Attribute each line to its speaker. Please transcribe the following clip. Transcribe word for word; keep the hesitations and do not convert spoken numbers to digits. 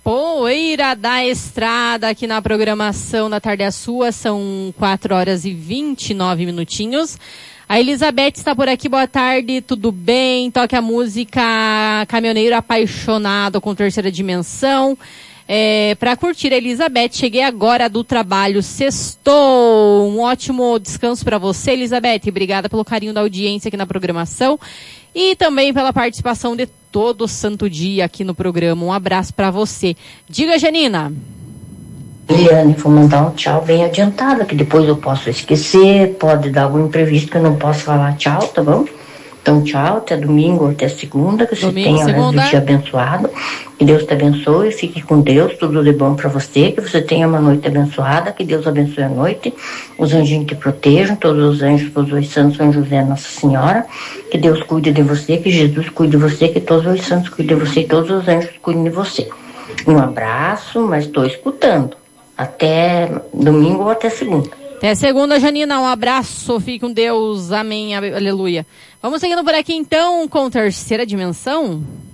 Speaker 1: Poeira da Estrada aqui na programação da Tarde é Sua, são quatro horas e vinte e nove minutinhos. A Elizabeth está por aqui, boa tarde, tudo bem? Toque a música Caminhoneiro Apaixonado com Terceira Dimensão. É, para curtir a Elizabeth, cheguei agora do trabalho, sextou. Um ótimo descanso para você, Elizabeth. Obrigada pelo carinho da audiência aqui na programação e também pela participação de todo santo dia aqui no programa. Um abraço para você. Diga, Janina.
Speaker 2: Eliane, vou mandar um tchau bem adiantado, que depois eu posso esquecer, pode dar algum imprevisto que eu não posso falar tchau, tá bom? Então tchau, até domingo, até segunda, que
Speaker 1: domingo,
Speaker 2: você tenha um dia abençoado, que Deus te abençoe, fique com Deus, tudo de bom para você, que você tenha uma noite abençoada, que Deus abençoe a noite, os anjinhos te protejam, todos os anjos, todos os santos, São José, Nossa Senhora, que Deus cuide de você, que Jesus cuide de você, que todos os santos cuidem de você e todos os anjos cuidem de você. Um abraço, mas estou escutando. Até domingo ou até segunda.
Speaker 1: Até segunda, Janina. Um abraço. Fique com Deus. Amém. Aleluia. Vamos seguindo por aqui então com Terceira Dimensão.